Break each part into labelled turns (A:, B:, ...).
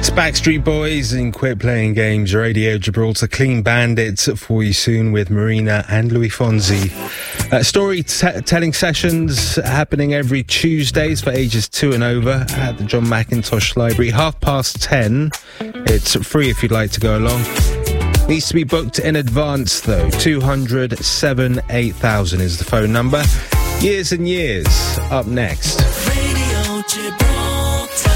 A: It's Backstreet Boys and Quit Playing Games. Radio Gibraltar Clean Bandits for you soon with Marina and Louis Fonzi. Storytelling sessions happening every Tuesdays for ages 2 and over at the John Mackintosh Library, 10:30. It's free if you'd like to go along. Needs to be booked in advance though. 200 78000 is the phone number. Years and Years up next.
B: Radio Gibraltar.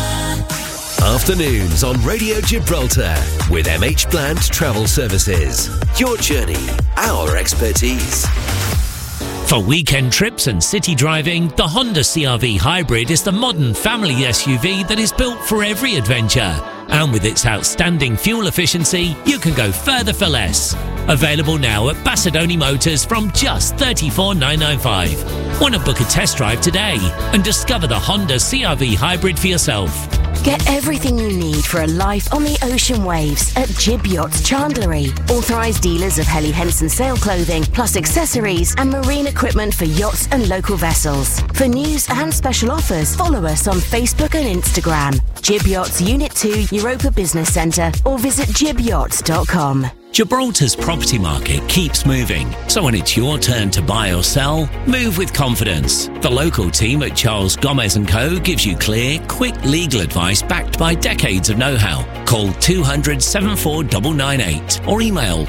C: Afternoons on Radio Gibraltar with MH Bland Travel Services. Your journey, our expertise.
D: For weekend trips and city driving, the Honda CR-V Hybrid is the modern family SUV that is built for every adventure. And with its outstanding fuel efficiency, you can go further for less. Available now at Bassadoni Motors from just $34,995. Want to book a test drive today and discover the Honda CR-V Hybrid for yourself.
E: Get everything you need for a life on the ocean waves at Jib Yachts Chandlery. Authorised dealers of Helly Henson sail clothing, plus accessories and marine equipment for yachts and local vessels. For news and special offers, follow us on Facebook and Instagram. Jib Yachts Unit 2 Europa Business Centre or visit jibyachts.com.
D: Gibraltar's property market keeps moving, so when it's your turn to buy or sell, move with confidence. The local team at Charles Gomez & Co. gives you clear, quick legal advice backed by decades of know-how. Call 200 74998 or email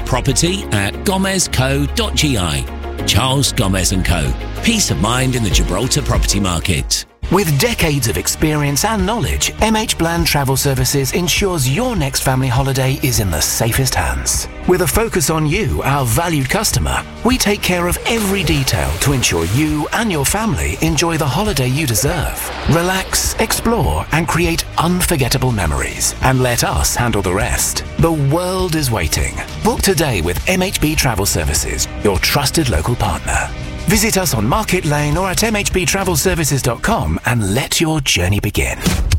D: property@gomezco.gi. Charles Gomez & Co. Peace of mind in the Gibraltar property market.
F: With decades of experience and knowledge, MH Bland Travel Services ensures your next family holiday is in the safest hands. With a focus on you, our valued customer, we take care of every detail to ensure you and your family enjoy the holiday you deserve. Relax, explore, and create unforgettable memories. And let us handle the rest. The world is waiting. Book today with MHB Travel Services, your trusted local partner. Visit us on Market Lane or at mhbtravelservices.com and let your journey begin.